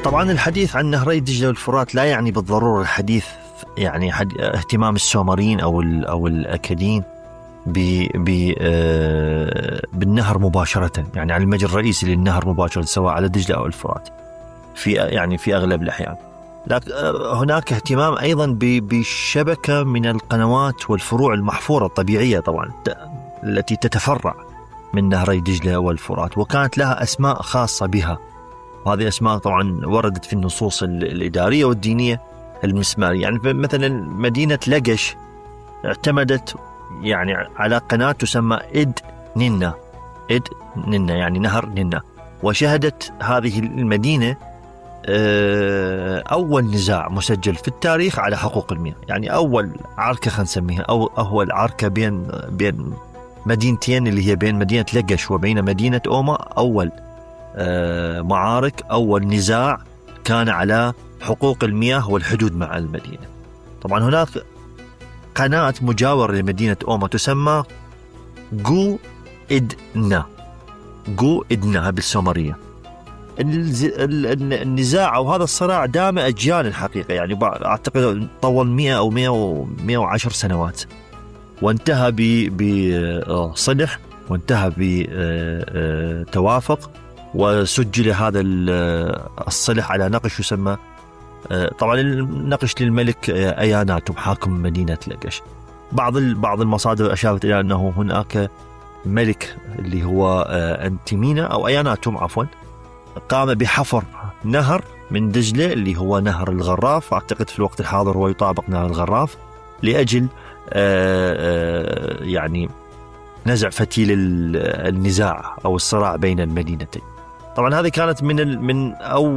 طبعا الحديث عن نهري دجلة والفرات لا يعني بالضرورة الحديث يعني اهتمام السومريين أو الأكادين بالنهر مباشرة، يعني على المجرى الرئيسي للنهر مباشرة سواء على دجلة أو الفرات في أغلب الأحيان. لكن هناك اهتمام أيضا بشبكة من القنوات والفروع المحفورة الطبيعية طبعا التي تتفرع من نهري دجلة والفرات، وكانت لها أسماء خاصة بها. هذه أسماء طبعا وردت في النصوص الإدارية والدينية المسمارية. يعني مثلا مدينة لقش اعتمدت يعني على قناة تسمى إد نينا يعني نهر نينا، وشهدت هذه المدينة أول نزاع مسجل في التاريخ على حقوق المياه. يعني أول عركة خلينا نسميها أو أول عركة بين مدينتين اللي هي بين مدينة لقش وبين مدينة أوما. أول معارك، أول نزاع كان على حقوق المياه والحدود مع المدينة. طبعا هناك قناة مجاورة لمدينة أوما تسمى جو إدنا بالسومرية. النزاع أو هذا الصراع دام أجيال الحقيقة، يعني أعتقد طول 100 أو 110 سنوات، وانتهى بصلح وانتهى بتوافق، وسجل هذا الصلح على نقش يسمى طبعا النقش للملك أياناتوم حاكم مدينة لقش. بعض المصادر أشارت إلى أنه هناك ملك اللي هو أنتيمينا أو أياناتوم عفوا قام بحفر نهر من دجلة اللي هو نهر الغراف، أعتقد في الوقت الحاضر هو يطابق نهر الغراف، لأجل يعني نزع فتيل النزاع أو الصراع بين المدينتين. طبعا هذه كانت من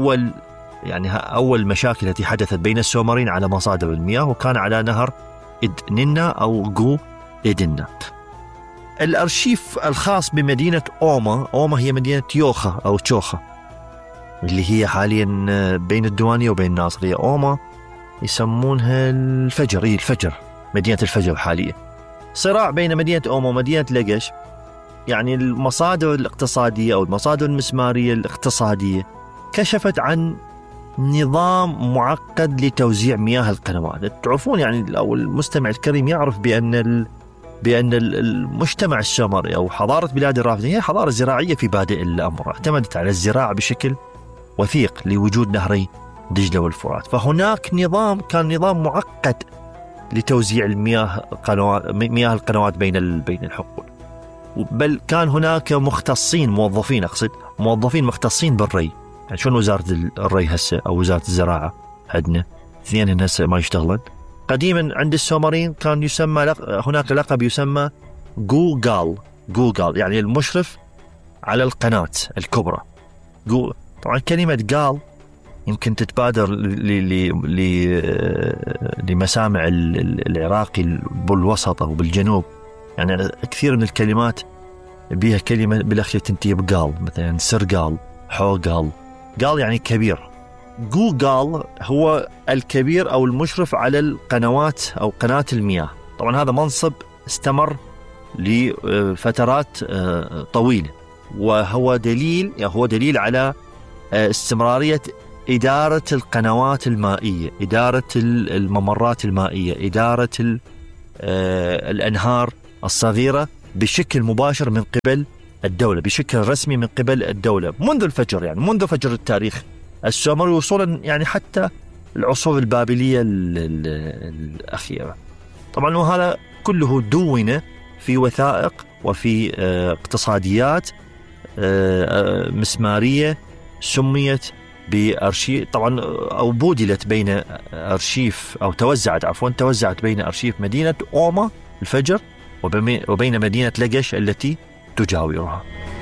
أول مشاكل التي حدثت بين السومريين على مصادر المياه، وكان على نهر إدننا أو جو إدنا. الأرشيف الخاص بمدينة أوما هي مدينة يوخا أو تشوخا اللي هي حاليا بين الديوانية وبين الناصرية. أوما يسمونها الفجر، مدينة الفجر حاليا. صراع بين مدينة أوما ومدينة لقش، يعني المصادر الاقتصادية أو المصادر المسمارية الاقتصادية كشفت عن نظام معقد لتوزيع مياه القنوات. تعرفون يعني أو المستمع الكريم يعرف بأن المجتمع السومري أو حضارة بلاد الرافدين هي حضارة زراعية في بادئ الأمر، اعتمدت على الزراعة بشكل وثيق لوجود نهري دجلة والفرات. فهناك كان نظام معقد لتوزيع مياه القنوات بين الحقول، بل كان هناك موظفين مختصين بالري. يعني شلون وزارة الري هسه أو وزارة الزراعة عندنا اثنين هسه ما يشتغلن. قديما عند السومريين كان يسمى هناك لقب يسمى جوغال، يعني المشرف على القناة الكبرى. طبعا كلمة قال يمكن تتبادر لمسامع العراقي بالوسط أو بالجنوب، يعني كثير من الكلمات بها كلمة بالأخير تنتهي بقال، مثلا سرقال، حوقال. قال يعني كبير. جوغال هو الكبير أو المشرف على القنوات أو قناة المياه. طبعا هذا منصب استمر لفترات طويلة، وهو دليل على استمرارية إدارة القنوات المائية، إدارة الممرات المائية، إدارة الأنهار الصغيرة بشكل مباشر من قبل الدولة، بشكل رسمي من قبل الدولة منذ الفجر، يعني منذ فجر التاريخ السومري وصولا يعني حتى العصور البابلية الأخيرة. طبعا وهذا كله دون في وثائق وفي اقتصاديات مسمارية سميت بأرشيف، طبعا أو بودلت بين أرشيف أو توزعت بين أرشيف مدينة أوما الفجر وبين مدينة لقش التي تجاورها.